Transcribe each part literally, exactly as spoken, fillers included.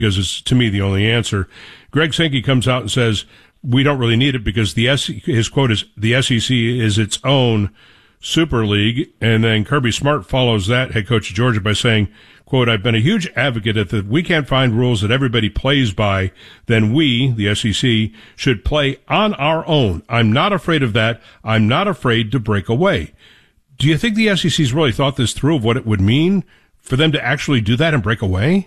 because it's, to me, the only answer. Greg Sankey comes out and says, we don't really need it because the S- his quote is, the S E C is its own Super League. And then Kirby Smart follows that, head coach of Georgia, by saying, quote, I've been a huge advocate that if we can't find rules that everybody plays by, then we, the S E C, should play on our own. I'm not afraid of that. I'm not afraid to break away. Do you think the S E C's really thought this through of what it would mean for them to actually do that and break away?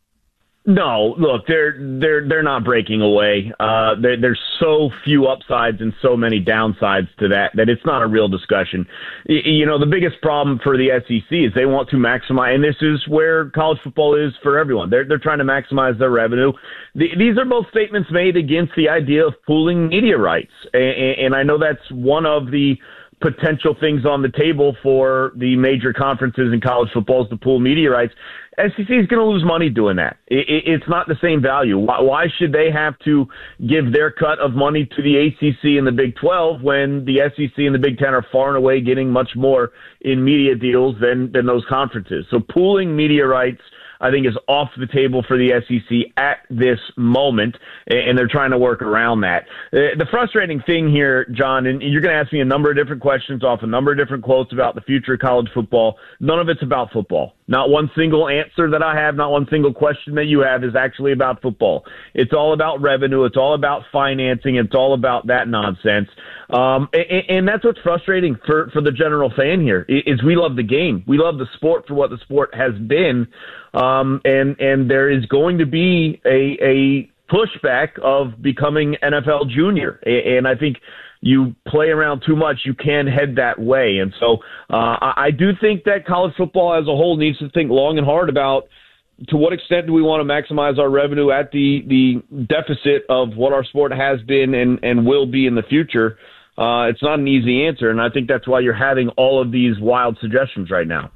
No, look, they're they're they're not breaking away. Uh, there's so few upsides and so many downsides to that that it's not a real discussion. Y- you know, the biggest problem for the S E C is they want to maximize, and this is where college football is for everyone. They're they're trying to maximize their revenue. The, these are both statements made against the idea of pooling media rights, and, and I know that's one of the potential things on the table for the major conferences in college football is to pool media rights. S E C is going to lose money doing that. It, it, it's not the same value. Why, why should they have to give their cut of money to the A C C and the Big twelve when the S E C and the Big ten are far and away getting much more in media deals than, than those conferences? So pooling media rights, I think, is off the table for the S E C at this moment, and they're trying to work around that. The frustrating thing here, John, and you're going to ask me a number of different questions off a number of different quotes about the future of college football. None of it's about football. Not one single answer that I have, not one single question that you have is actually about football. It's all about revenue. It's all about financing. It's all about that nonsense. Um, and, and that's what's frustrating for, for the general fan here is we love the game. We love the sport for what the sport has been. Um, and, and there is going to be a, a pushback of becoming N F L junior. And I think you play around too much, you can head that way. And so uh, I do think that college football as a whole needs to think long and hard about to what extent do we want to maximize our revenue at the, the deficit of what our sport has been and, and will be in the future. Uh, it's not an easy answer, and I think that's why you're having all of these wild suggestions right now.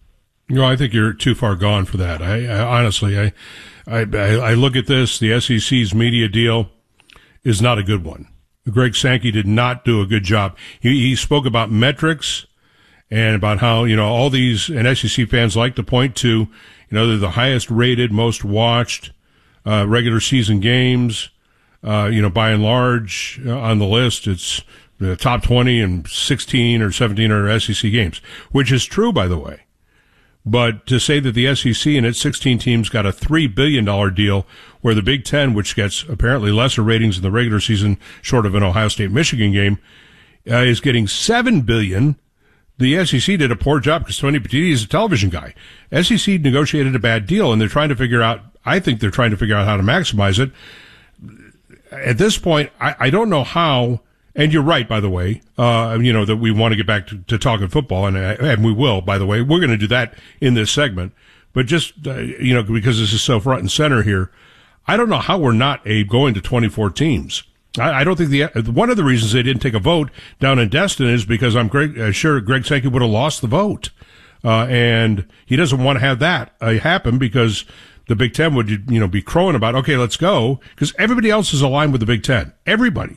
No, I think you're too far gone for that. I, I honestly, I, I, I look at this. The S E C's media deal is not a good one. Greg Sankey did not do a good job. He, he spoke about metrics and about how, you know, all these, and S E C fans like to point to, you know, they're the highest rated, most watched, uh, regular season games. Uh, you know, by and large uh, on the list, it's the top twenty and sixteen or seventeen are S E C games, which is true, by the way. But to say that the S E C and its sixteen teams got a three billion dollars deal, where the Big Ten, which gets apparently lesser ratings in the regular season, short of an Ohio State-Michigan game, uh, is getting seven billion dollars. The S E C did a poor job because Tony Petitti is a television guy. S E C negotiated a bad deal, and they're trying to figure out, I think they're trying to figure out how to maximize it. At this point, I, I don't know how, and you're right, by the way, uh, you know, that we want to get back to, to talking football, and, and we will, by the way. We're going to do that in this segment. But just, uh, you know, because this is so front and center here, I don't know how we're not a going to twenty-four teams. I, I don't think the, one of the reasons they didn't take a vote down in Destin is because I'm Greg, uh, sure Greg Sankey would have lost the vote. Uh, and he doesn't want to have that uh, happen because the Big Ten would, you know, be crowing about, okay, let's go, because everybody else is aligned with the Big Ten. Everybody.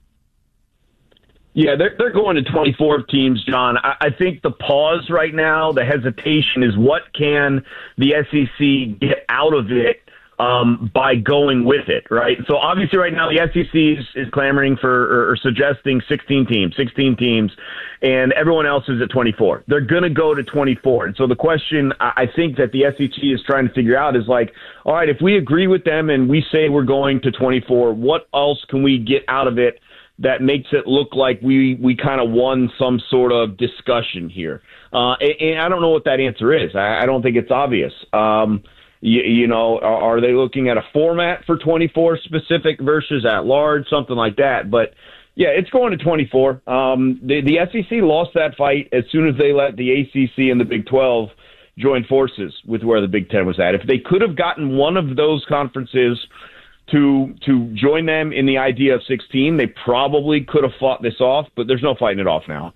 Yeah, they're they're going to twenty-four teams, John. I, I think the pause right now, the hesitation is what can the S E C get out of it um, by going with it, right? So obviously right now the S E C is, is clamoring for or, or suggesting sixteen teams, sixteen teams, and everyone else is at twenty-four. They're going to go to twenty-four. And so the question I think that the S E C is trying to figure out is like, all right, if we agree with them and we say we're going to twenty-four, what else can we get out of it that makes it look like we, we kind of won some sort of discussion here? Uh, and, and I don't know what that answer is. I, I don't think it's obvious. Um, you, you know, are, are they looking at a format for twenty-four specific versus at large, something like that? But yeah, it's going to twenty-four. Um, the, the S E C lost that fight as soon as they let the A C C and the Big twelve join forces with where the Big Ten was at. If they could have gotten one of those conferences to to join them in the idea of sixteen, they probably could have fought this off, but there's no fighting it off now.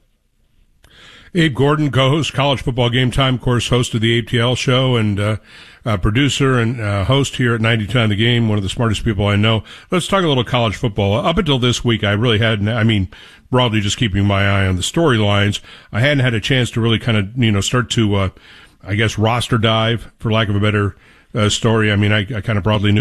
Abe Gordon, co-host College Football Game Time, of course, host of the A T L show and uh, uh, producer and uh, host here at ninety-two The Game, one of the smartest people I know. Let's talk a little college football. Up until this week, I really hadn't, I mean, broadly just keeping my eye on the storylines. I hadn't had a chance to really kind of, you know, start to, uh, I guess, roster dive, for lack of a better uh, story. I mean, I, I kind of broadly knew